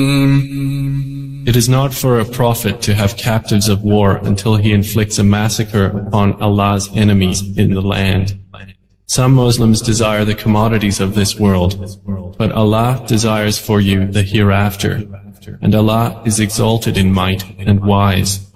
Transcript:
It is not for a prophet to have captives of war until he inflicts a massacre upon Allah's enemies in the land. Some Muslims desire the commodities of this world, but Allah desires for you the hereafter, and Allah is exalted in might and wise.